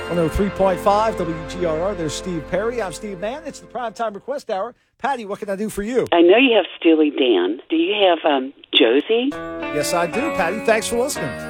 103.5 WGRR. There's Steve Perry. I'm Steve Mann. It's the Primetime Request Hour. Patty, what can I do for you? I know you have Steely Dan. Do you have Josie? Yes, I do, Patty. Thanks for listening.